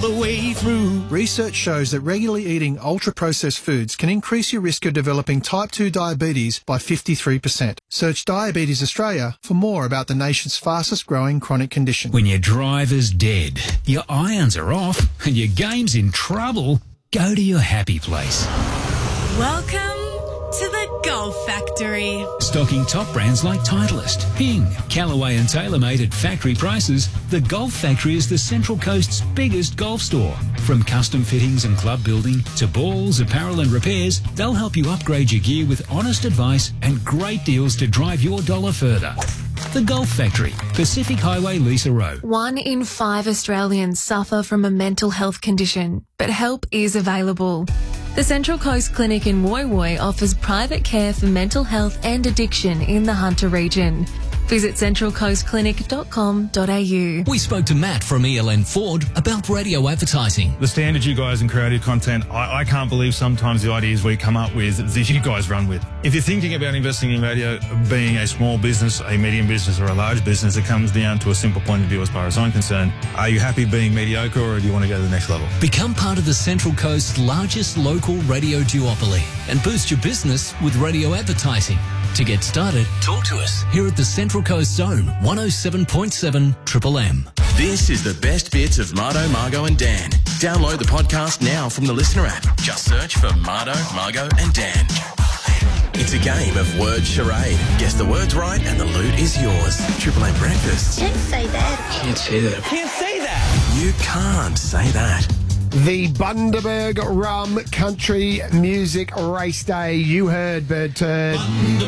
the way through. Research shows that regularly eating ultra-processed foods can increase your risk of developing type 2 diabetes by 53%. Search Diabetes Australia for more about the nation's fastest-growing chronic condition. When your driver's dead, your irons are off, and your game's in trouble, go to your happy place. Welcome to the Golf Factory. Stocking top brands like Titleist, Ping, Callaway and TaylorMade at factory prices, the Golf Factory is the Central Coast's biggest golf store. From custom fittings and club building to balls, apparel and repairs, they'll help you upgrade your gear with honest advice and great deals to drive your dollar further. The Golf Factory, Pacific Highway, Lisa Rowe. 1 in 5 Australians suffer from a mental health condition, but help is available. The Central Coast Clinic in Woy Woy offers private care for mental health and addiction in the Hunter region. Visit centralcoastclinic.com.au. We spoke to Matt from ELN Ford about radio advertising. The standards you guys in creative content, I can't believe sometimes the ideas we come up with that you guys run with. If you're thinking about investing in radio, being a small business, a medium business or a large business, it comes down to a simple point of view as far as I'm concerned. Are you happy being mediocre or do you want to go to the next level? Become part of the Central Coast's largest local radio duopoly and boost your business with radio advertising. To get started, talk to us here at the Central Coast Zone, 107.7 Triple M. This is the best bits of Mardo, Margo and Dan. Download the podcast now from the Listener app. Just search for Mardo, Margo and Dan. It's a game of word charade. Guess the words right and the loot is yours. Triple M Breakfast. Can't say that. Can't say that. Can't say that. You can't say that. The Bundaberg Rum Country Music Race Day. You heard, Bird Turd.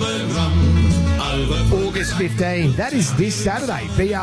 August 15. That is this Saturday.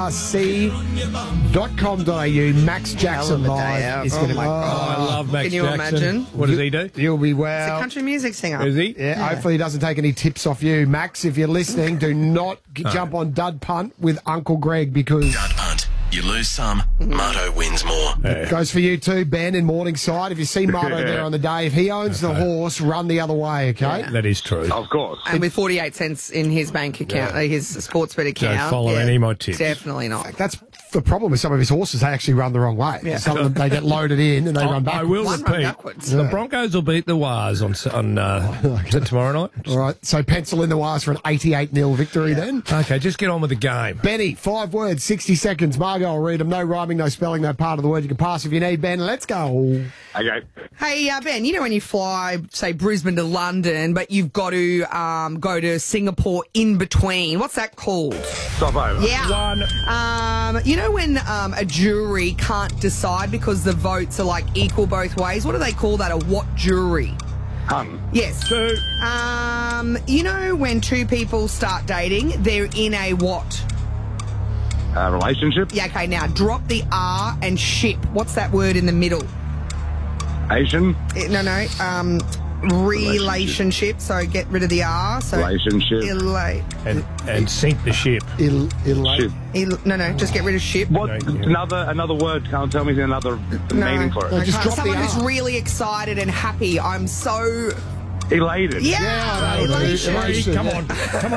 brc.com.au. Max Jackson live is going to be. I love Max Jackson. Can you imagine? What does he do? You'll be He's a well. country music singer. Is he? Yeah, hopefully he doesn't take any tips off you. Max, if you're listening, do not jump on Dud Punt with Uncle Greg because... Dud punt. You lose some, Mardo wins more. It goes for you too, Ben, in Morningside. If you see Mardo there on the day, if he owns the horse, run the other way, okay? That is true. Of course. And with 48 cents in his bank account, his sports bet account. Don't follow any of my tips. Definitely not. That's the problem with some of his horses. They actually run the wrong way. Yeah. Some of them, they get loaded in and they run backwards. I will One run repeat. backwards. The Broncos will beat the Wars on is it tomorrow night? All right, so pencil in the wires for an 88-0 victory then. Okay, just get on with the game. Benny, 5 words, 60 seconds. Margo will read them. No rhyming, no spelling, no part of the word. You can pass if you need, Ben. Let's go. Okay. Hey, Ben, you know when you fly, say, Brisbane to London, but you've got to go to Singapore in between. What's that called? Stopover. Yeah. You know when a jury can't decide because the votes are like equal both ways? What do they call that? A what jury? Yes. Two. You know when two people start dating, they're in a what? Relationship. Yeah, okay, now drop the R and ship. What's that word in the middle? Asian. No. Relationship. So get rid of the R. So Relationship. And sink the ship. Ship. No, just get rid of ship. What? Another word. Can't tell me another meaning for it. No, just drop Someone the who's R. really excited and happy. I'm so... Elated. Yeah, elation. Come on.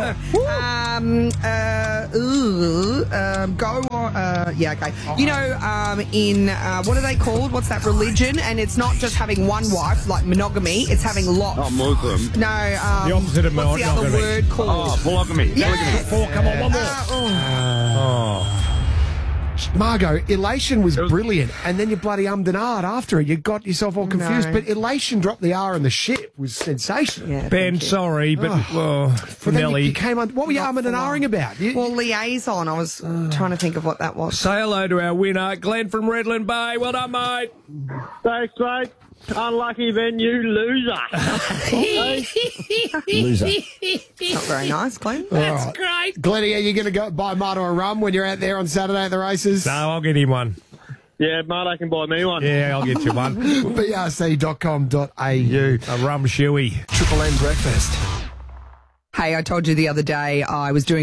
Go on. Yeah, okay. You know, in what are they called? What's that religion? And it's not just having one wife, like monogamy. It's having lots. Oh, Muslim. No. The opposite of what's the other monogamy. word called? Oh, polygamy. Yes. Come on, one more. Margo, elation was brilliant, and then you bloody ummed and ahed after it. You got yourself all confused, No. but elation dropped the R in the ship was sensational. Yeah, Ben, thank you. sorry, but But then Nelly, you came on. What were you umming and ahhing about? Well, liaison. I was trying to think of what that was. say hello to our winner, Glenn from Redland Bay. Well done, mate. Thanks, mate. Unlucky, Ben, you loser. Loser. Not very nice, Glenn. That's great. Glennie, are you going to go buy Mardo a rum when you're out there on Saturday at the races? No, I'll get him one. Yeah, Mardo can buy me one. Yeah, I'll get you one. brc.com.au. A rum shoey. Triple M Breakfast. Hey, I told you the other day I was doing a bit of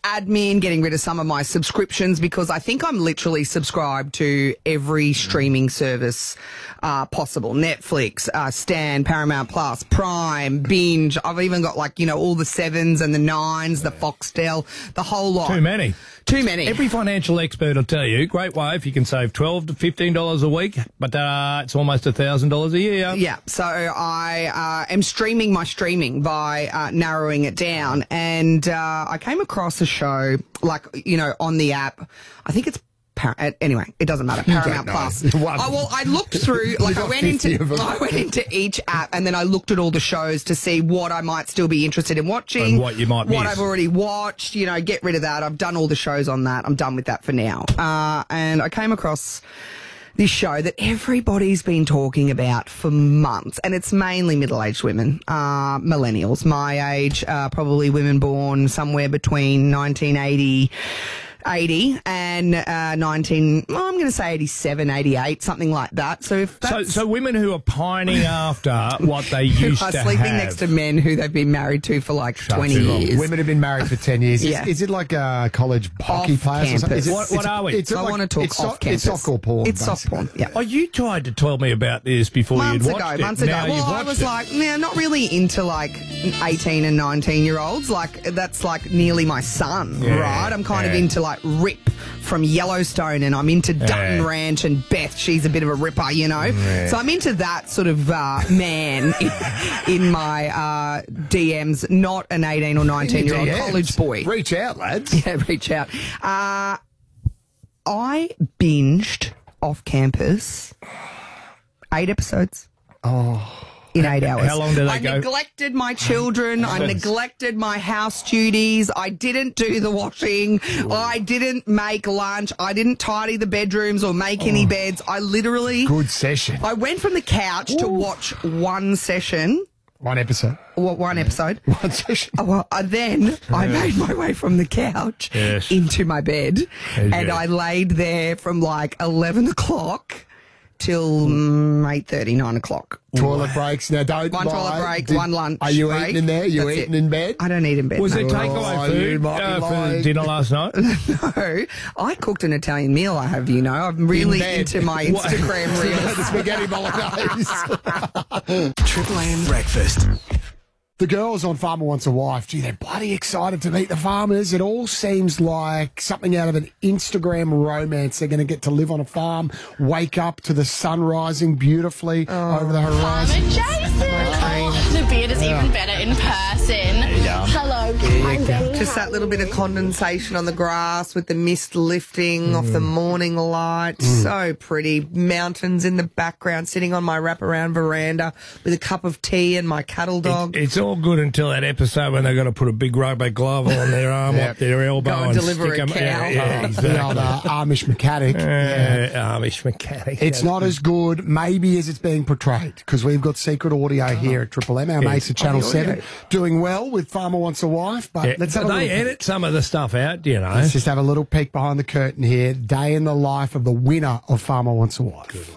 admin, getting rid of some of my subscriptions because I think I'm literally subscribed to every streaming service possible. Netflix, Stan, Paramount Plus, Prime, Binge. I've even got all the 7s and the 9s, the Foxtel, the whole lot. Too many. Too many. Every financial expert will tell you, great way if you can save $12 to $15 a week, but it's almost $1,000 a year. Yeah, so I am streaming my streaming by narrowing it down, and I came across a show on the app. I think it's anyway, it doesn't matter. Paramount Plus. I looked through, I went into each app and then I looked at all the shows to see what I might still be interested in watching. And what you might miss. What I've already watched, get rid of that. I've done all the shows on that. I'm done with that for now. And I came across this show that everybody's been talking about for months, and it's mainly middle-aged women, millennials, my age, probably women born somewhere between 1980 and I'm going to say 87, 88, something like that. So if that's... So women who are pining after what they used to have. Sleeping next to men who they've been married to for 20 years. Women have been married for 10 years. Yeah. Is it like a college hockey players or something? What are we? I want to talk off campus. It's soccer porn. It's soft porn, yeah. Oh, you tried to tell me about this before you'd watched it. Months ago. Now Well, I was not really into 18 and 19-year-olds. That's nearly my son, right? I'm kind of into Rip from Yellowstone, and I'm into Dutton Ranch and Beth. She's a bit of a ripper, Yeah. So I'm into that sort of man in my DMs, not an 18 or 19-year-old college boy. Reach out, lads. Yeah, reach out. I binged off campus 8 episodes. In 8 hours. How long did they go? I neglected my children. I neglected my house duties. I didn't do the washing. I didn't make lunch. I didn't tidy the bedrooms or make any beds. I literally... Good session. I went from the couch to watch one session. One episode. One episode. One session. Then I made my way from the couch into my bed, and I laid there from 11 o'clock till 8:30, 9 o'clock. Toilet breaks. Now, don't One toilet break, one lunch. Are you break. eating in there? You That's eating it. in bed? I don't eat in bed. Was no. there takeaway food for dinner last night? No, I cooked an Italian meal. I'm really into my Instagram reels. The spaghetti bolognese. Triple M breakfast. The girls on Farmer Wants a Wife, they're bloody excited to meet the farmers. It all seems like something out of an Instagram romance. They're going to get to live on a farm, wake up to the sun rising beautifully over the horizon. Farmer Jason! The beard is even better in person. Hello, I'm Benny. Just that little bit of condensation on the grass with the mist lifting off the morning light. So pretty. Mountains in the background, sitting on my wraparound veranda with a cup of tea and my cattle dog. It's all good until that episode when they're going to put a big rugby glove on their arm, up their elbow, Go and deliver stick a 'em. cow. Exactly. The old Amish mechanic. Amish mechanic. It's not as good, maybe, as it's being portrayed, because we've got secret audio here at Triple M. Our mates at Channel 7 doing well with Farmer Wants a Wife. But let's have a they edit some of the stuff out, Let's just have a little peek behind the curtain here. Day in the life of the winner of Farmer Wants a Wife.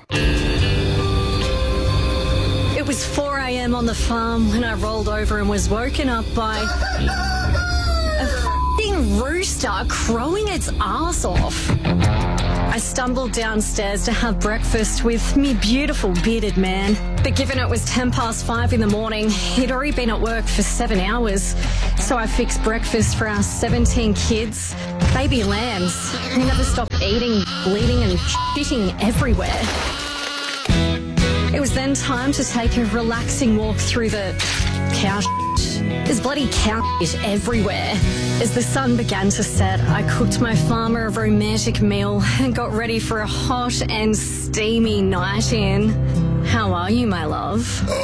It was 4 a.m. on the farm when I rolled over and was woken up by a f***ing rooster crowing its arse off. I stumbled downstairs to have breakfast with me beautiful bearded man, but given it was 5:10 in the morning, he'd already been at work for 7 hours. So I fixed breakfast for our 17 kids, baby lambs, who never stopped eating, bleeding and shitting everywhere. It was then time to take a relaxing walk through the cow shit. There's bloody cow shit everywhere. As the sun began to set, I cooked my farmer a romantic meal and got ready for a hot and steamy night in. How are you, my love?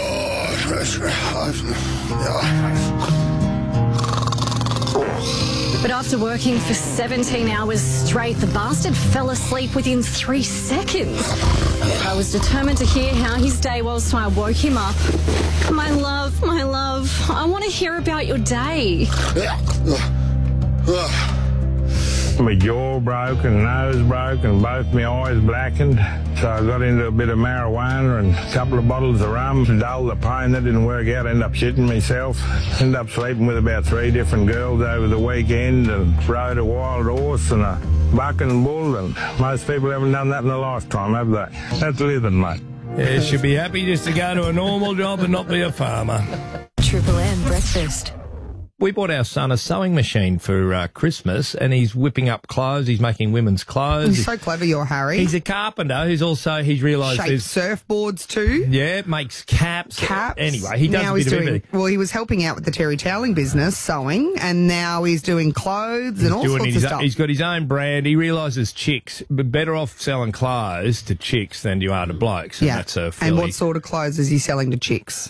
But after working for 17 hours straight, the bastard fell asleep within 3 seconds. I was determined to hear how his day was, so I woke him up. My love, I want to hear about your day. My jaw broke and nose broke and both my eyes blackened. So I got into a bit of marijuana and a couple of bottles of rum to dull the pain. That didn't work out. Ended up shitting myself. Ended up sleeping with about 3 different girls over the weekend and rode a wild horse and a bucking bull. And most people haven't done that in a lifetime, have they? That's living, mate. Yeah, she'll be happy just to go to a normal job and not be a farmer. Triple M breakfast. We bought our son a sewing machine for Christmas, and he's whipping up clothes. He's making women's clothes. He's so clever, your Harry. He's a carpenter who's also, he's realised Shapes there's... surfboards too. Yeah, makes caps. Caps. Anyway, he does now a bit he's of doing, everything. well, he was helping out with the Terry Toweling business, sewing, and now he's doing clothes and all sorts of stuff. He's got his own brand. He realises chicks, but better off selling clothes to chicks than you are to blokes. And that's a fairly... And what sort of clothes is he selling to chicks?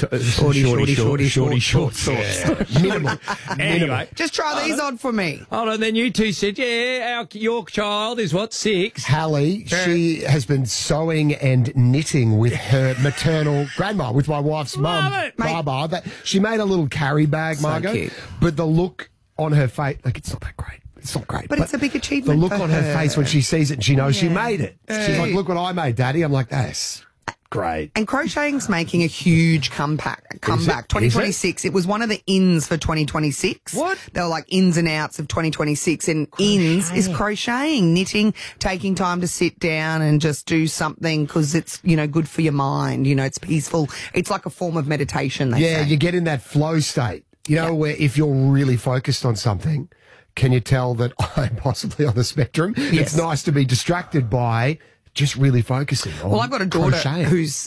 Shorty shorts. Yeah. Minimal. Anyway. Just try these on for me. Hold on, then you two said, your child is what, 6? Hallie, she has been sewing and knitting with her maternal grandma, with my wife's mum, Barbara. She made a little carry bag, Margot. Cute. But the look on her face, like, it's not that great. It's not great. But it's a big achievement. The look for on her face when she sees it and she knows she made it. She's like, look what I made, Daddy. I'm like, that's great. And crocheting's making a huge comeback. 2026. It was one of the ins for 2026. What? They were like ins and outs of 2026. And ins is crocheting, knitting, taking time to sit down and just do something because it's, good for your mind. It's peaceful. It's like a form of meditation, they say. You get in that flow state, where if you're really focused on something, can you tell that I'm possibly on the spectrum? Yes. It's nice to be distracted by just really focusing on Well, I've got a daughter crocheting. who's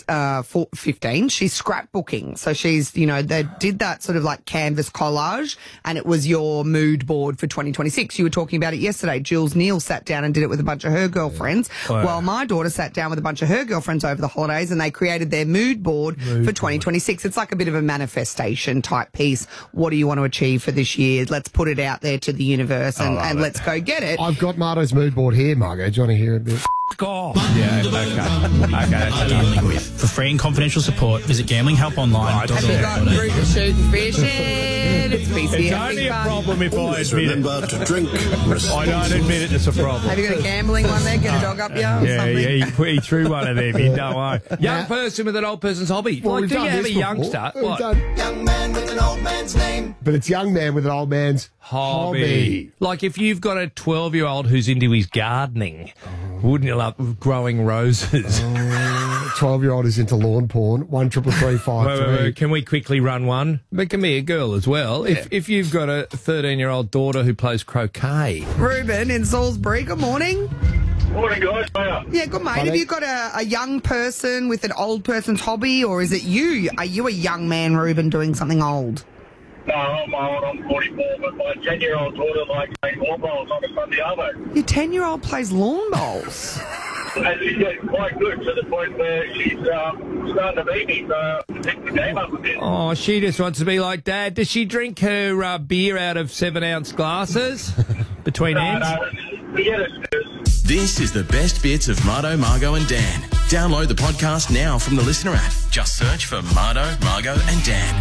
15. She's scrapbooking. So she's, they did that sort of like canvas collage and it was your mood board for 2026. You were talking about it yesterday. Jules Neal sat down and did it with a bunch of her girlfriends. Wow. Well, my daughter sat down with a bunch of her girlfriends over the holidays and they created their mood board for 2026. It's like a bit of a manifestation type piece. What do you want to achieve for this year? Let's put it out there to the universe and let's go get it. I've got Marto's mood board here, Margot. Do you want to hear a bit? God. Yeah, okay, that's gambling with. For free and confidential support, visit gamblinghelponline.org. Have you got root shooting fish in? It's It's only a problem if I admit it. To drink. I don't admit it, it's a problem. Have you got a gambling one there? Get a dog up you or something? He threw one of them in, don't worry. Young person with an old person's hobby. Well, we've do you done have a this before. youngster? We've What? done Young man with an old man's name. But it's young man with an old man's hobby. Like if you've got a 12-year-old who's into his gardening, wouldn't you love growing roses? 12-year-old is into lawn porn. 1-333-533. Wait. Can we quickly run one? But can be a girl as well. Yeah. If you've got a 13-year-old daughter who plays croquet. Ruben in Salisbury, good morning. Morning, guys. Hiya. Yeah, good mate. Have you got a young person with an old person's hobby, or is it you? Are you a young man, Ruben, doing something old? No, I'm old. I'm 44, but my 10-year-old daughter likes playing lawn bowls on a Sunday arvo. Your 10-year-old plays lawn bowls. And she's getting quite good to the point where she's starting to beat me, so pick the game up a bit. Oh, she just wants to be like Dad. Does she drink her beer out of 7-ounce glasses between ends? No, forget it. This is the best bits of Marto, Margot and Dan. Download the podcast now from the Listener app. Just search for Marto, Margot and Dan.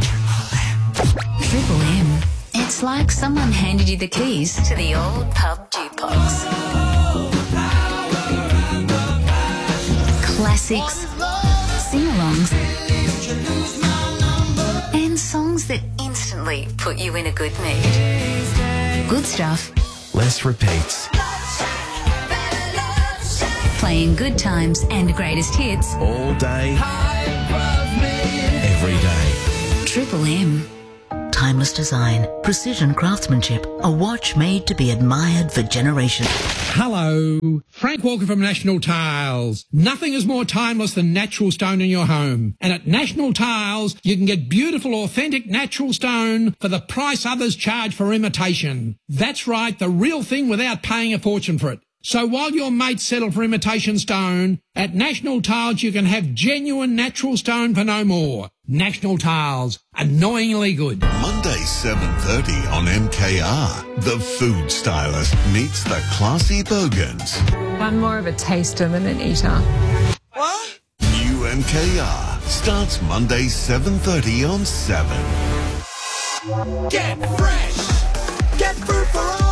Triple M. It's like someone handed you the keys to the old pub jukebox. Classics, sing-alongs, and songs that instantly put you in a good mood. Good stuff. Less repeats. Playing good times and greatest hits. All day. Every day. Triple M. Timeless design, precision craftsmanship, a watch made to be admired for generations. Hello, Frank Walker from National Tiles. Nothing is more timeless than natural stone in your home. And at National Tiles, you can get beautiful, authentic natural stone for the price others charge for imitation. That's right, the real thing without paying a fortune for it. So while your mates settle for imitation stone, at National Tiles you can have genuine natural stone for no more. National Tiles, annoyingly good. Monday 7:30 on MKR. The food stylist meets the classy Bogans. I'm more of a taster than an eater. What? New MKR starts Monday 7:30 on 7. Get fresh! Get fruit for all!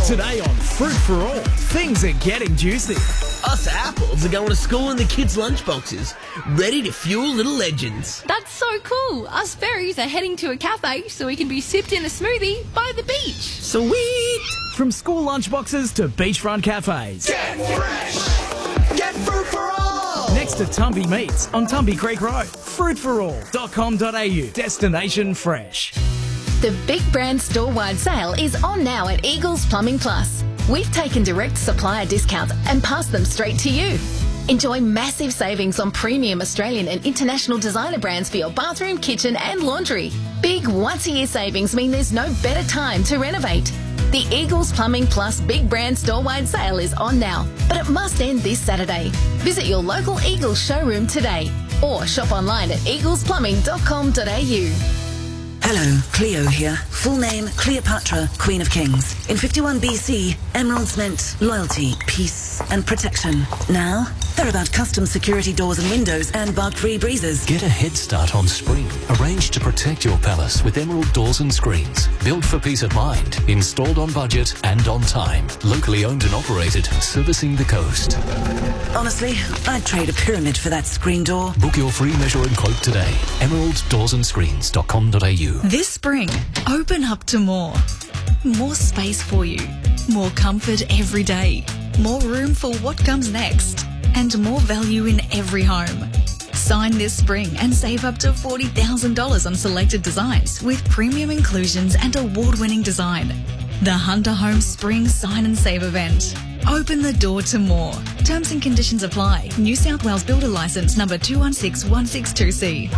Today on Fruit for All, things are getting juicy. Us apples are going to school in the kids' lunchboxes, ready to fuel little legends. That's so cool. Us berries are heading to a cafe so we can be sipped in a smoothie by the beach. Sweet! From school lunchboxes to beachfront cafes. Get fresh! Get Fruit for All! Next to Tumby Meats on Tumby Creek Road. Fruitforall.com.au. Destination fresh. The Big Brand store-wide sale is on now at Eagles Plumbing Plus. We've taken direct supplier discounts and passed them straight to you. Enjoy massive savings on premium Australian and international designer brands for your bathroom, kitchen and laundry. Big once-a-year savings mean there's no better time to renovate. The Eagles Plumbing Plus Big Brand store-wide sale is on now, but it must end this Saturday. Visit your local Eagles showroom today or shop online at eaglesplumbing.com.au. Hello, Cleo here. Full name, Cleopatra, Queen of Kings. In 51 BC, emeralds meant loyalty, peace, and protection. Now, they're about custom security doors and windows and bug-free breezes. Get a head start on spring. Arrange to protect your palace with emerald doors and screens. Built for peace of mind. Installed on budget and on time. Locally owned and operated. Servicing the coast. Honestly, I'd trade a pyramid for that screen door. Book your free measure and quote today. emeralddoorsandScreens.com.au. This spring, open up to more. More space for you. More comfort every day. More room for what comes next. And more value in every home. Sign this spring and save up to $40,000 on selected designs with premium inclusions and award-winning design. The Hunter Home Spring Sign and Save event. Open the door to more. Terms and conditions apply. New South Wales Builder Licence number 216162C.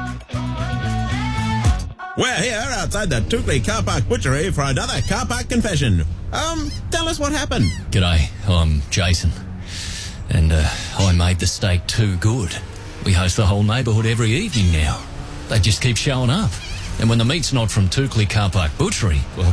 We're here outside the Toukley Car Park Butchery for another car park confession. Tell us what happened. G'day, I'm Jason. And I made the steak too good. We host the whole neighbourhood every evening now. They just keep showing up. And when the meat's not from Toukley Car Park Butchery, well,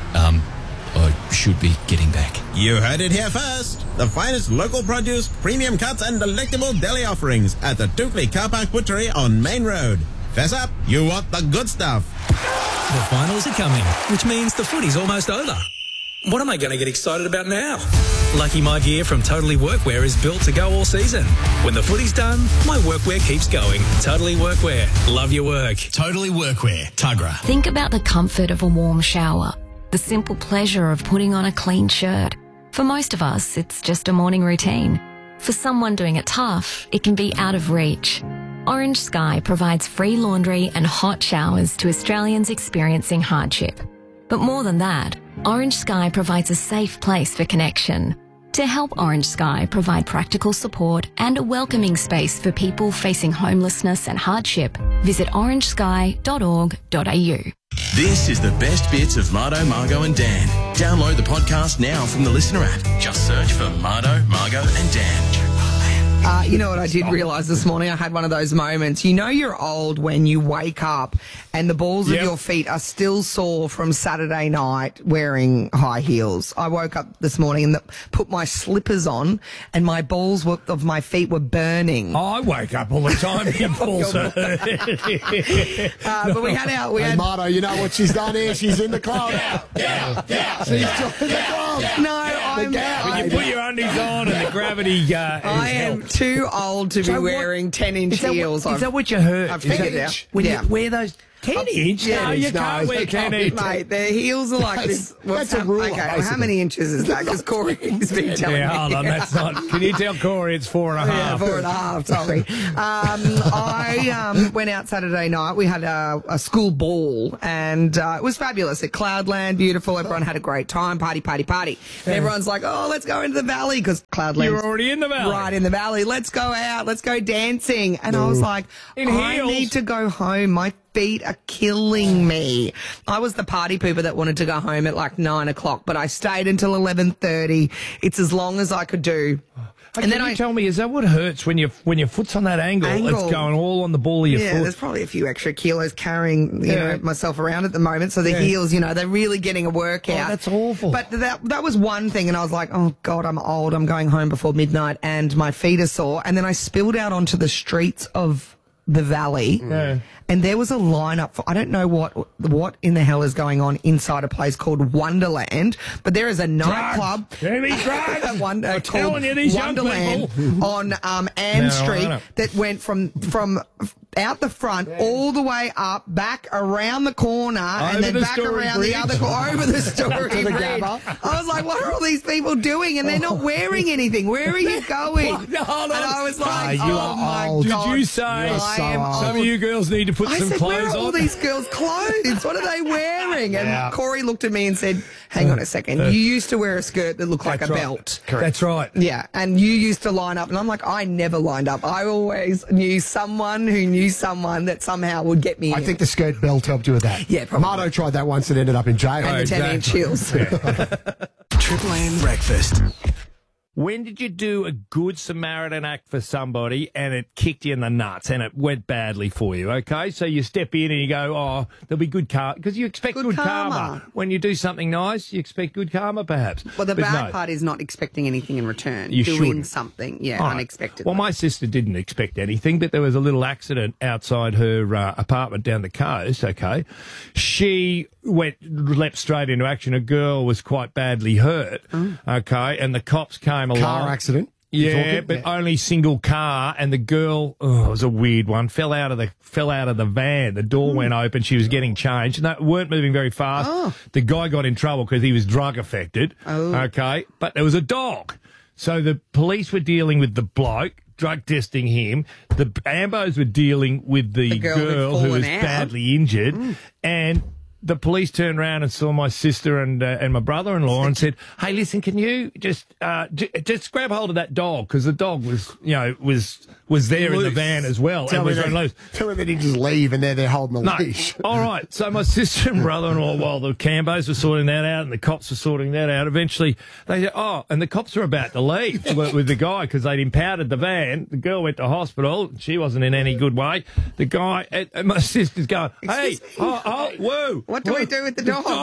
I should be getting back. You heard it here first. The finest local produce, premium cuts and delectable deli offerings at the Toukley Car Park Butchery on Main Road. Fess up, you want the good stuff. The finals are coming, which means the footy's almost over. What am I going to get excited about now? Lucky My Gear from Totally Workwear is built to go all season. When the footy's done, my workwear keeps going. Totally Workwear. Love your work. Totally Workwear. Tugra. Think about the comfort of a warm shower, the simple pleasure of putting on a clean shirt. For most of us, it's just a morning routine. For someone doing it tough, it can be out of reach. Orange Sky provides free laundry and hot showers to Australians experiencing hardship. But more than that, Orange Sky provides a safe place for connection. To help Orange Sky provide practical support and a welcoming space for people facing homelessness and hardship, visit orangesky.org.au. This is the best bits of Mardo, Margo and Dan. Download the podcast now from the Listener app. Just search for Mardo, Margo and Dan. You know what I did realise this morning? I had one of those moments. You know you're old when you wake up and the balls of your feet are still sore from Saturday night wearing high heels. I woke up this morning and put my slippers on and my balls of my feet were burning. I wake up all the time and balls are but we had our... Hey, Mardo, you know what she's done here? She's in the club. She's joined the club. No, when you put your undies on and the gravity I am too old to be wearing 10-inch heels. Is that what you heard? I've figured it out. When you wear those 10-inch? Yeah, you can't wear 10-inch. Mate, their heels are like this. That's a rule. Okay, well, how many inches is that? Because Corey's been telling me. Hold on, that's not... Can you tell Corey it's 4.5? Yeah, 4.5, sorry. I went out Saturday night. We had a school ball and it was fabulous at Cloudland, beautiful. Everyone had a great time, party. And everyone's like, oh, let's go into the valley because Cloudland's... You're already in the valley. Right in the valley. Let's go out. Let's go dancing. And I was like, I need to go home. My feet are killing me. I was the party pooper that wanted to go home at like 9 o'clock, but I stayed until 11:30. It's as long as I could do. And then you tell me, is that what hurts when your foot's on that angle? It's going all on the ball of your foot. Yeah, there's probably a few extra kilos carrying myself around at the moment. So the heels, they're really getting a workout. Oh, that's awful. But that was one thing, and I was like, oh God, I'm old. I'm going home before midnight, and my feet are sore. And then I spilled out onto the streets of the valley, and there was a lineup for, I don't know what in the hell is going on inside a place called Wonderland, but there is a nightclub I'm telling you, these young Wonderland people. on Ann Street that went from out the front all the way up, back around the corner, and then back around the other corner, over the Story To the Bridge. Gabba. I was like, what are all these people doing? And they're not wearing anything. Where are you going? And I was like, you oh are my old. God. Did you say I am some of old. you girls need to put I some said, clothes where are all on? these girls' clothes? What are they wearing? And Yeah. Corey looked at me and said, hang on a second. You used to wear a skirt that looked like a That's right. belt. That's right. Yeah, and you used to line up, and I'm like, I never lined up. I always knew someone who knew someone that somehow would get me I in. think the skirt belt helped you with that. Yeah, probably. Mardo tried that once and ended up in jail. And the 10-inch heels. Triple M breakfast. When did you do a good Samaritan act for somebody and it kicked you in the nuts and it went badly for you, okay? So you step in and you go, oh, there'll be good karma. Because you expect good karma. When you do something nice, you expect good karma, perhaps. Well, the But bad no. part is not expecting anything in return. You Doing shouldn't. something, All right. unexpected. Well, my sister didn't expect anything, but there was a little accident outside her apartment down the coast, okay? She leapt straight into action. A girl was quite badly hurt, okay? And the cops came along. Car accident? You're Yeah, talking? but only single car, and the girl, it was a weird one, fell out of the van. The door went open. She was getting changed. No, weren't moving very fast. The guy got in trouble because he was drug affected. Okay, but there was a dog. So the police were dealing with the bloke, drug testing him. The Ambos were dealing with the girl who was badly injured, and the police turned around and saw my sister and my brother-in-law and said, "Hey, listen, can you just grab hold of that dog, because the dog was was there in the van as well Tell and me was on loose." they didn't just leave and they're holding the No. leash. All right. So my sister and brother-in-law, while the Cambos were sorting that out and the cops were sorting that out, eventually they said, and the cops were about to leave with the guy because they'd impounded the van. The girl went to hospital. She wasn't in any good way. The guy, and my sister's going, "Hey, whoa. What do we do with the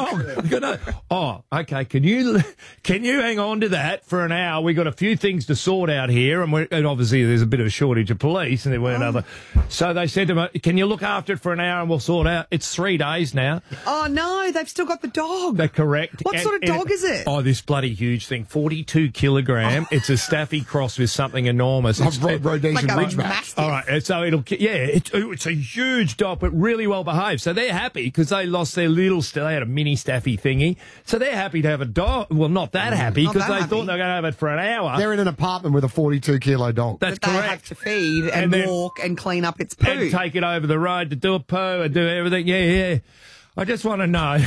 dog? Okay. Can you hang on to that for an hour? We got a few things to sort out here, and obviously there's a bit of a shortage of police, and there weren't other. So they said to me, "Can you look after it for an hour, and we'll sort out." It's 3 days now. Oh, no, they've still got the dog. They're correct. What sort of dog is it? Oh, this bloody huge thing, 42 kilogram. It's a Staffy cross with something enormous. It's Rhodesian like a Ridgeback. mastiff. all right, so it's a huge dog, but really well behaved. So they're happy because they lost their they had a mini Staffy thingy. So they're happy to have a dog. Well, not that happy Not because that they happy. thought they were going to have it for an hour. They're in an apartment with a 42-kilo dog. That's That they have correct. to feed and then- walk and clean up its poo. And take it over the road to do a poo and do everything. Yeah. I just want to know.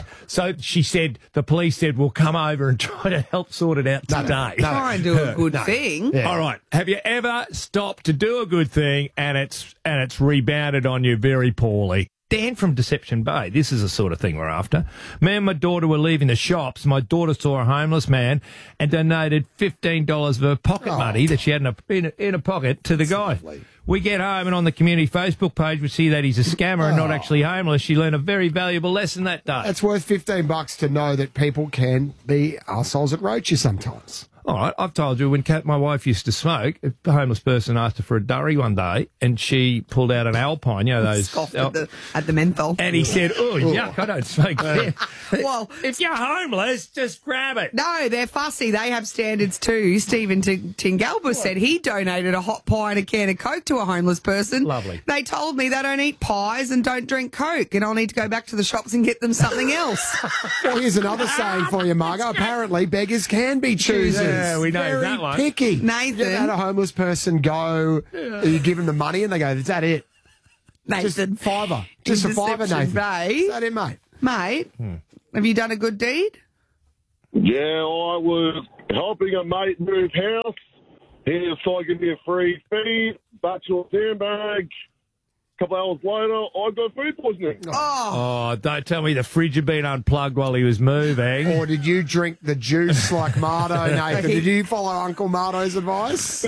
So the police said, we'll come over and try to help sort it out today. Try and do a good thing. Yeah. All right. Have you ever stopped to do a good thing and it's rebounded on you very poorly? Dan from Deception Bay. This is the sort of thing we're after. Me and my daughter were leaving the shops. My daughter saw a homeless man and donated $15 of her pocket money that she had in a pocket to the guy. Lovely. We get home and on the community Facebook page we see that he's a scammer and not actually homeless. She learned a very valuable lesson that day. It's worth $15 to know that people can be arseholes that roach you sometimes. All right, I've told you when my wife used to smoke, a homeless person asked her for a durry one day, and she pulled out an Alpine, those. Scoffed at the menthol. And he said, "Oh, yuck, I don't smoke there." Well, if you're homeless, just grab it. No, they're fussy. They have standards too. Stephen Tingalba said he donated a hot pie and a can of Coke to a homeless person. Lovely. They told me they don't eat pies and don't drink Coke, and I'll need to go back to the shops and get them something else. Well, here's another saying for you, Margo. Apparently, beggars can be choosers. Yeah, we know Very that one. picky. Nathan. You ever had a homeless person go, you give them the money and they go, is that it? Nathan. Just $5. Just a $5, Deception Nathan. Bay. Is that it, mate? Mate, have you done a good deed? Yeah, I was helping a mate move house. He decided to give me a free feed, bachelor sandbag. A couple hours later, I got food poisoning. Oh, don't tell me the fridge had been unplugged while he was moving. Or did you drink the juice like Mardo, Nathan? Did you follow Uncle Mardo's advice?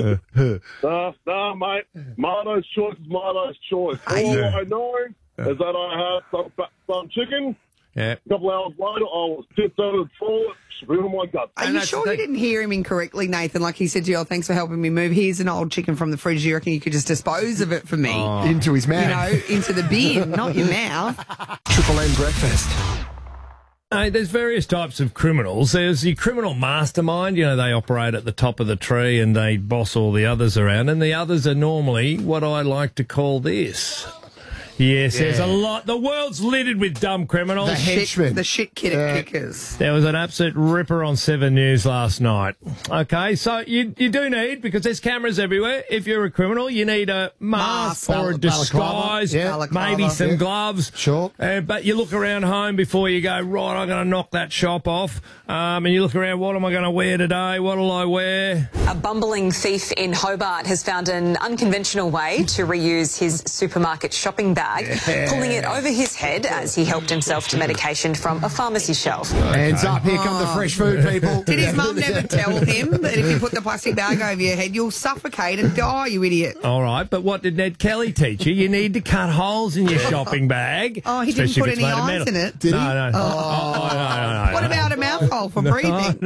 No, mate. Mardo's choice is Mardo's choice. All I know is that I had some chicken, Yeah. A couple hours later, I was tipped over the toilet, spewing my guts. Are you sure you didn't hear him incorrectly, Nathan? Like he said to you, oh, thanks for helping me move. Here's an old chicken from the fridge. Do you reckon you could just dispose of it for me? Into his mouth. You know, into the bin, not your mouth. Triple M breakfast. There's various types of criminals. There's your criminal mastermind. You know, they operate at the top of the tree and they boss all the others around. And the others are normally what I like to call this. Yes, there's a lot. The world's littered with dumb criminals. The henchmen. The shit kickers. There was an absolute ripper on 7 News last night. Okay, so you do need, because there's cameras everywhere, if you're a criminal, you need a mask or a disguise, maybe some gloves. Sure. But you look around home before you go, right, I'm going to knock that shop off. And you look around, what am I going to wear today? What'll I wear? A bumbling thief in Hobart has found an unconventional way to reuse his supermarket shopping bag, pulling it over his head as he helped himself to medication from a pharmacy shelf. Hands up, here come the fresh food people. Did his mum never tell him that if you put the plastic bag over your head, you'll suffocate and die, you idiot? All right, but what did Ned Kelly teach you? You need to cut holes in your shopping bag. Oh, he didn't put any eyes in it, did he? No. No. What about a mouth hole for breathing?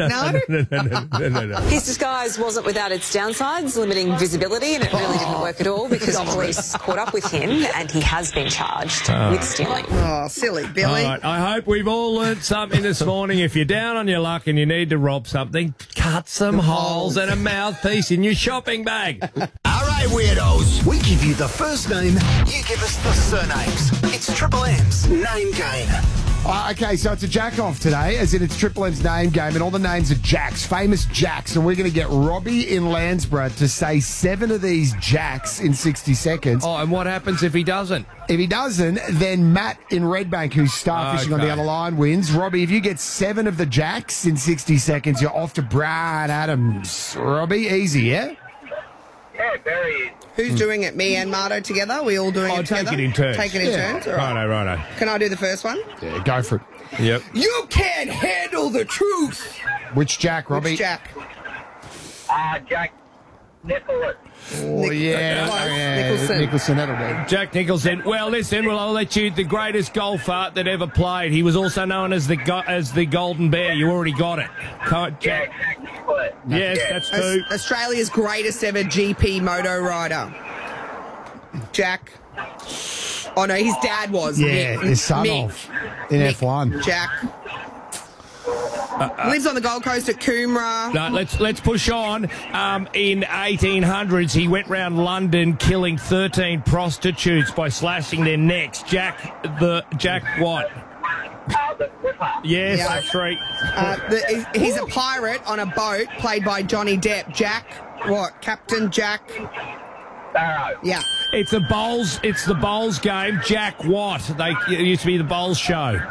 No? His disguise wasn't without its downsides, limiting visibility, and it really didn't work at all because police caught up with him and he has been charged with stealing. Oh, silly Billy. All right, I hope we've all learnt something this morning. If you're down on your luck and you need to rob something, cut some holes and a mouthpiece in your shopping bag. All right, weirdos. We give you the first name, you give us the surnames. It's Triple M's name game. Okay, so it's a jack-off today, as in it's Triple M's name game, and all the names are Jacks, famous Jacks, and we're going to get Robbie in Landsborough to say 7 of these Jacks in 60 seconds. Oh, and what happens if he doesn't? If he doesn't, then Matt in Redbank, who's starfishing on the other line, wins. Robbie, if you get 7 of the Jacks in 60 seconds, you're off to Brad Adams. Robbie, easy, yeah? Yeah, very easy. Who's doing it? Me and Marto together? We all doing it together? Take it in turns. Take it in turns? All right. Righto. Can I do the first one? Yeah, go for it. Yep. You can't handle the truth. Which Jack, Robbie? Which Jack? Jack Nicholas. Oh, Nicholson, that'll do. Jack Nicholson. Well, listen, I'll let you, the greatest golfer that ever played. He was also known as the Golden Bear. You already got it. Jack. Yes, that's two. Australia's greatest ever GP moto rider. Jack. Oh, no, his dad was. Yeah, his son off in F1. Jack. Lives on the Gold Coast at Coomera. No, let's push on. In 1800s, he went round London killing 13 prostitutes by slashing their necks. Jack what? Yes, that's right. He's a pirate on a boat played by Johnny Depp. Jack what? Captain Jack Sparrow. Yeah. It's the bowls game. Jack what? It used to be the bowls show.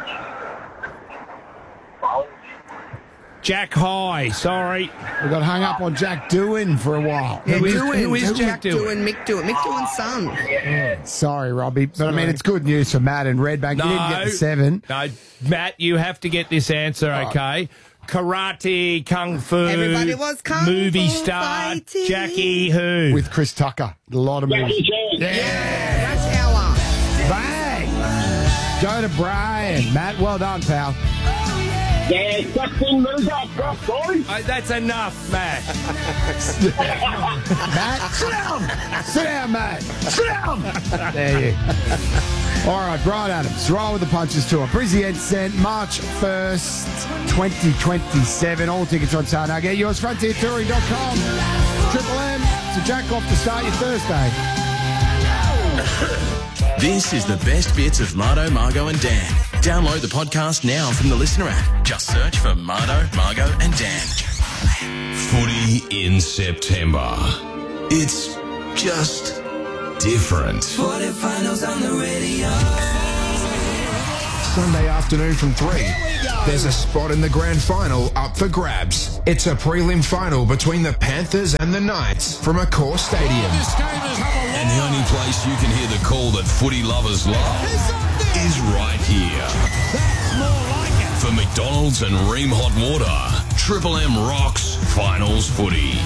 Jack High, sorry. We got hung up on Jack Doohan for a while. Yeah, who is Jack Doohan? Mick Doohan. Mick Doohan's son. Yeah. Sorry, Robbie. But, I mean, it's good news for Matt and Redbank. You didn't get the 7. No, Matt, you have to get this answer, okay? Karate, Kung Fu. Everybody was Kung movie Fu star, fighting. Jackie who? With Chris Tucker. A lot of movies. Yeah. Rush hour. Bang! Go to Brian. Matt, well done, pal. Yeah, Justin, move up, boys. That's enough, Matt. Matt, sit down. Sit down, Matt. Sit down. There you go. All right, Brian Adams, Roll with the Punches Tour. Brizzy Ed March 1st, 2027. All tickets on sale now. Get yours, frontiertouring.com. Triple M to jack off to start your Thursday. This is the best bits of Mardo, Margo and Dan. Download the podcast now from the Listener app. Just search for Mardo, Margo and Dan. Footy in September. It's just different. Footy finals on the radio. Sunday afternoon from 3. There's a spot in the grand final up for grabs. It's a prelim final between the Panthers and the Knights from Accor Stadium. And the only place you can hear the call that footy lovers love is right here. For McDonald's and Ream Hot Water, Triple M rocks finals footy.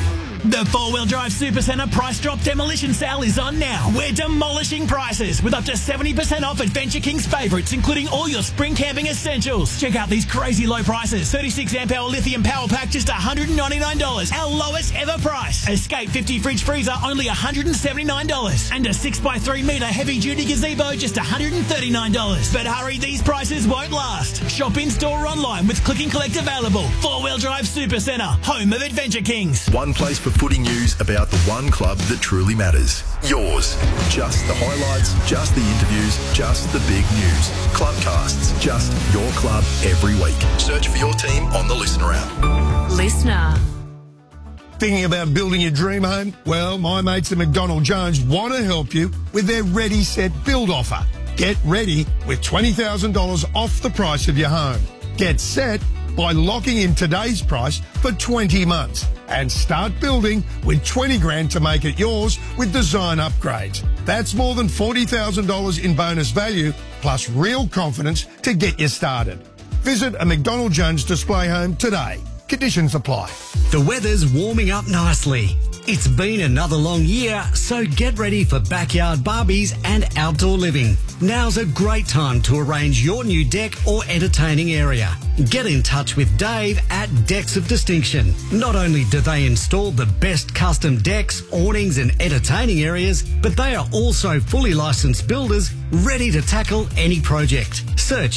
The 4-wheel drive Supercentre price drop demolition sale is on now. We're demolishing prices with up to 70% off Adventure King's favourites, including all your spring camping essentials. Check out these crazy low prices. 36 amp hour lithium power pack, just $199, our lowest ever price. Escape 50 fridge freezer, only $179. And a 6x3 metre heavy duty gazebo, just $139. But hurry, these prices won't last. Shop in store or online with click and collect available. 4-wheel drive Supercentre, home of Adventure Kings. One place for footy news about the one club that truly matters. Yours. Just the highlights, just the interviews, just the big news. Clubcasts, just your club every week. Search for your team on the Listener app. Listener. Thinking about building your dream home? Well, my mates at McDonald Jones want to help you with their Ready Set Build offer. Get ready with $20,000 off the price of your home. Get set by locking in today's price for 20 months and start building with 20 grand to make it yours with design upgrades. That's more than $40,000 in bonus value plus real confidence to get you started. Visit a McDonald Jones display home today. Conditions apply. The weather's warming up nicely. It's been another long year, so get ready for backyard barbies and outdoor living. Now's a great time to arrange your new deck or entertaining area. Get in touch with Dave at Decks of Distinction. Not only do they install the best custom decks, awnings and entertaining areas, but they are also fully licensed builders ready to tackle any project. Search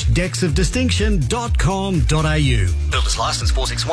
decksofdistinction.com.au. Builders Licence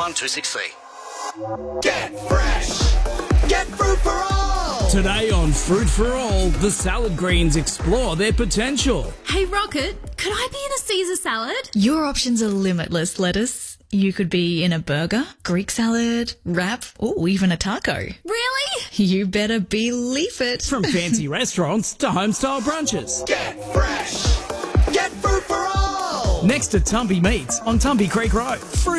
461263. Get fresh. Get fruit for all. Today on Fruit for All, the salad greens explore their potential. Hey, Rocket, could I be in a Caesar salad? Your options are limitless, lettuce. You could be in a burger, Greek salad, wrap, or even a taco. Really? You better believe it. From fancy restaurants to home-style brunches. Get fresh. Get fruit for all. Next to Tumbie Meats on Tumbie Creek Road.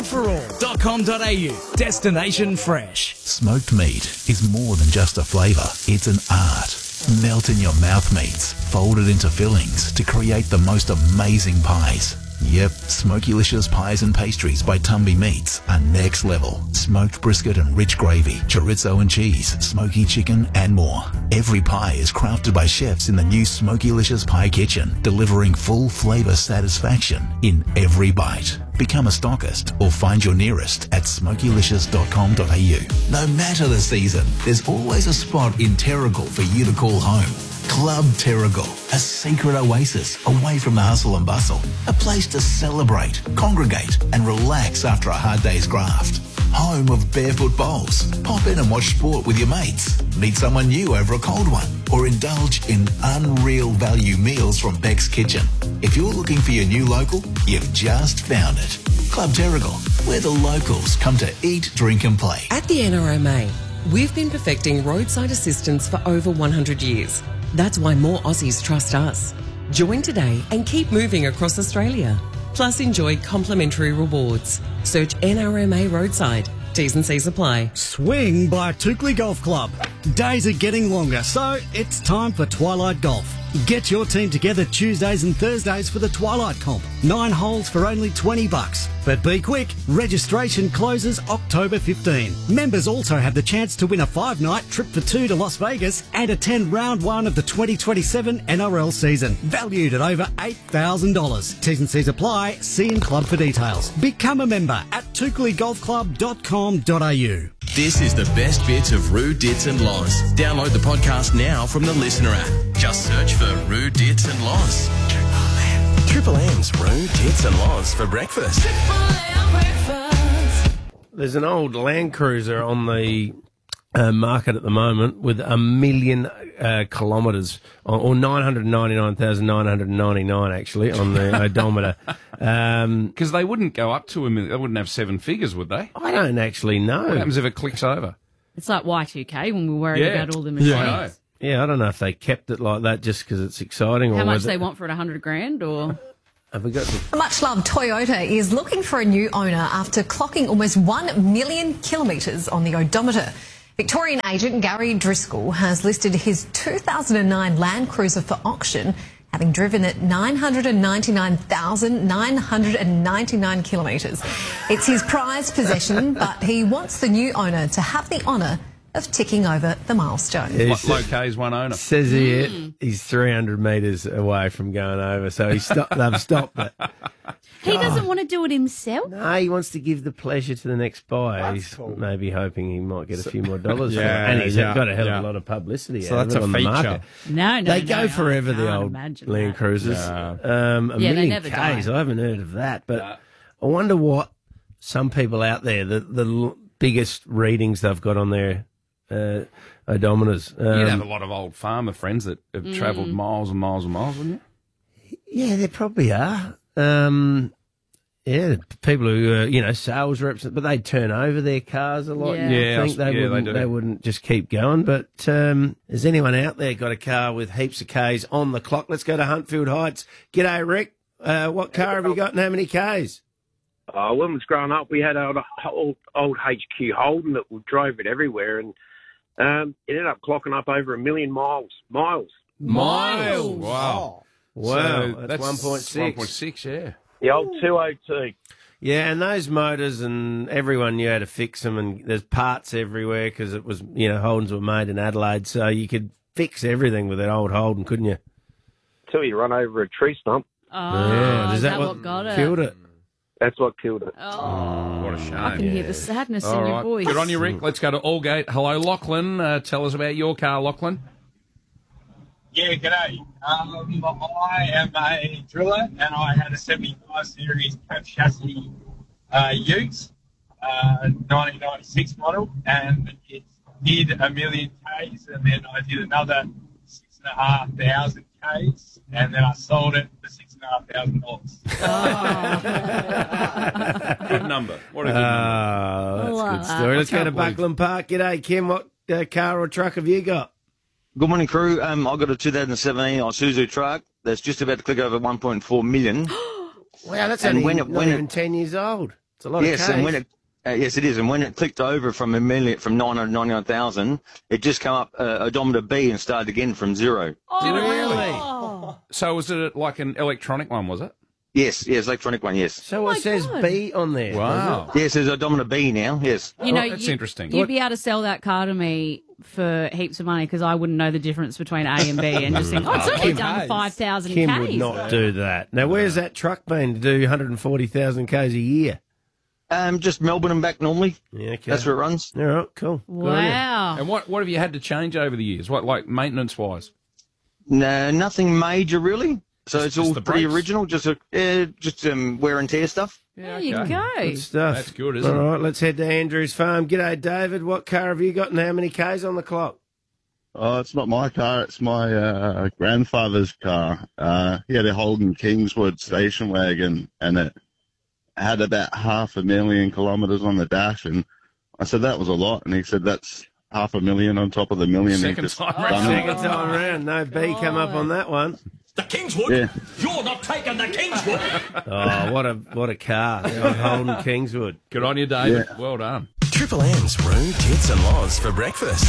Fruitforall.com.au. Destination fresh. Smoked meat is more than just a flavour. It's an art. Melt in your mouth meats, folded into fillings to create the most amazing pies. Yep, Smokylicious Pies and Pastries by Tumbie Meats are next level. Smoked brisket and rich gravy, chorizo and cheese, smoky chicken and more. Every pie is crafted by chefs in the new Smokylicious Pie Kitchen, delivering full flavour satisfaction in every bite. Become a stockist or find your nearest at smokylicious.com.au. No matter the season, there's always a spot in Terrigal for you to call home. Club Terrigal, a secret oasis away from the hustle and bustle. A place to celebrate, congregate and relax after a hard day's graft. Home of barefoot bowls. Pop in and watch sport with your mates. Meet someone new over a cold one. Or indulge in unreal value meals from Beck's Kitchen. If you're looking for your new local, you've just found it. Club Terrigal, where the locals come to eat, drink and play. At the NRMA, we've been perfecting roadside assistance for over 100 years. That's why more Aussies trust us. Join today and keep moving across Australia. Plus enjoy complimentary rewards. Search NRMA Roadside. T's and C's apply. Swing by Toukley Golf Club. Days are getting longer, so it's time for Twilight Golf. Get your team together Tuesdays and Thursdays for the Twilight Comp. 9 holes for only $20. But be quick, registration closes October 15. Members also have the chance to win a 5-night trip for 2 to Las Vegas and attend round 1 of the 2027 NRL season, valued at over $8,000. T's and C's apply. See in club for details. Become a member at toukleyGolfClub.com.au. This is the best bits of Roo, Dits and Loz. Download the podcast now from the Listener app. Just search for Roo, Dits and Loz. Triple M's Roo, Dits and Loz for breakfast. There's an old Land Cruiser on the market at the moment with 1 million kilometres, or 999,999 actually on the odometer. Because they wouldn't go up to 1 million. They wouldn't have 7 figures, would they? I don't actually know. What happens if it clicks over? It's like Y2K when we're worried about all the machines. Yeah. Yeah, I don't know if they kept it like that just because it's exciting. How or much they want for it, $100,000 or... Have we got A much-loved Toyota is looking for a new owner after clocking almost 1 million kilometres on the odometer. Victorian agent Gary Driscoll has listed his 2009 Land Cruiser for auction, having driven it 999,999 kilometres. It's his prized possession, but he wants the new owner to have the honour of ticking over the milestone. Low K's one owner. Says here he's 300 metres away from going over, so they've stopped it. He doesn't want to do it himself. No, he wants to give the pleasure to the next buyer. He's maybe hoping he might get a few more dollars for it. And he's got a hell of a lot of publicity So out that's of it a on the feature. market. No, They go forever, the old Land Cruisers. Yeah. A they million never Ks, die. I haven't heard of that. But I wonder what some people out there, the biggest readings they've got on their odometers. You'd have a lot of old farmer friends that have travelled miles and miles and miles, wouldn't you? Yeah, there probably are. People who sales reps, but they turn over their cars a lot. Yeah. You think they do. they wouldn't just keep going. But has anyone out there got a car with heaps of Ks on the clock? Let's go to Huntfield Heights. G'day, Rick. What car have you got and how many Ks? When we was growing up, we had an old HQ Holden that we drove it everywhere, and it ended up clocking up over 1 million miles. Wow. Wow, So that's 1.6. 1.6, yeah. The old 202. Yeah, and those motors, and everyone knew how to fix them, and there's parts everywhere because it was, Holdens were made in Adelaide, so you could fix everything with an old Holden, couldn't you? Till you run over a tree stump. Oh, is that what got it? killed it? That's what killed it. Oh, What a shame. I can hear the sadness All in your right. voice. Good on you, Rick. Let's go to Allgate. Hello, Lachlan. Tell us about your car, Lachlan. Yeah, g'day. I am a driller, and I had a 75 series cab chassis Ute, 1996 model, and it did 1 million Ks, and then I did another 6,500 Ks, and then I sold it for $6,500. Good number. What a good number. That's a good story. Let's go to Buckland Park. G'day, Kim. What car or truck have you got? Good morning, crew. I've got a 2017 Isuzu truck that's just about to click over 1.4 million. Wow, that's And only when not it- even 10 years old. It's a lot of Yes, Ks. and when it yes, it is. And when it clicked over from 999,000, it just came up odometer B and started again from 0. Did it really? So was it like an electronic one, was it? Yes, electronic one, yes. So it says B on there. Wow. Yes, there's odometer B now, yes. That's interesting. You'd be able to sell that car to me for heaps of money because I wouldn't know the difference between A and B and just think, it's only done 5,000 Ks. Kim would not do that. Now, where's that truck been to do 140,000 Ks a year? Just Melbourne and back normally. Yeah, okay. That's where it runs. All right, cool. Good on you. Wow. And what have you had to change over the years? What, like maintenance-wise? No, nothing major really. So it's all the pretty brakes? original, just wear and tear stuff. There you go. Good stuff. That's good, isn't All it? right, let's head to Andrew's farm. G'day, David. What car have you got and how many Ks on the clock? Oh, it's not my car. It's my grandfather's car. He had a Holden Kingswood station wagon, and it had about 500,000 kilometres on the dash. And I said that was a lot, and he said that's 500,000 on top of the million. Second time round. Second time round. No B come up on that one. The Kingswood? Yeah. You're not taking the Kingswood. Oh, what a car. The old Holden Kingswood. Good on you, David. Well done. Triple M's Room, Tits and Laws for breakfast.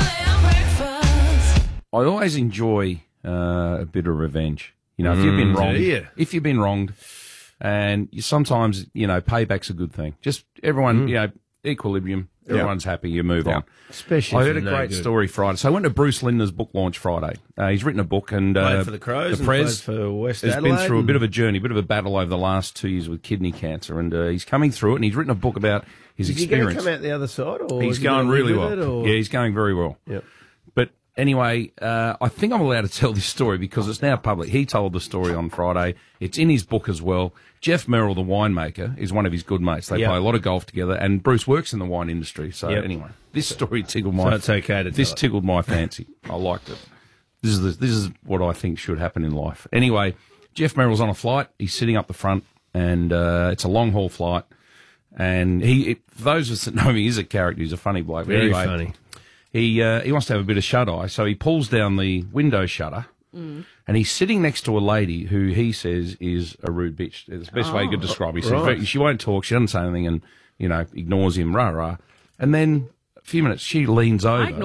I always enjoy a bit of revenge. If you've been wronged, do you? if you've been wronged, and sometimes payback's a good thing. Just everyone, equilibrium. Everyone's happy. You move on. Especially I if heard a you're no great good. story Friday. So I went to Bruce Linder's book launch Friday. He's written a book and Played for the Crows the and Prez played for West has Adelaide been through a bit and- of a journey, a bit of a battle over the last 2 years with kidney cancer, and he's coming through it. And he's written a book about his Is he going experience. to come out the other side? Or He's is he going gonna really live with well. it, or- Yeah, he's going very well. Yep. But anyway, I think I'm allowed to tell this story because it's now public. He told the story on Friday. It's in his book as well. Jeff Merrill, the winemaker, is one of his good mates. They Yep. play a lot of golf together, and Bruce works in the wine industry. So Yep. anyway, this story tickled So my. it's okay to This tell it. tickled my fancy. I liked it. This is what I think should happen in life. Anyway, Jeff Merrill's on a flight. He's sitting up the front, and it's a long haul flight. And for those of us that know him, he's a character. He's a funny bloke. But Very anyway, funny. He wants to have a bit of shut eye, so he pulls down the window shutter, and he's sitting next to a lady who he says is a rude bitch. It's the best way you could describe it. He says right. she won't talk, she doesn't say anything, and ignores him, rah rah. And then a few minutes, she leans over.